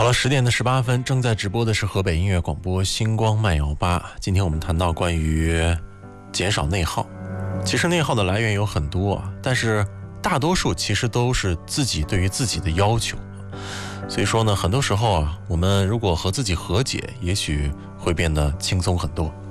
好了，10点18分，正在直播的是河北音乐广播星光慢摇吧。今天我们谈到关于减少内耗。其实内耗的来源有很多啊，但是大多数其实都是自己对于自己的要求。所以说呢，很多时候啊，我们如果和自己和解，也许会变得轻松很多。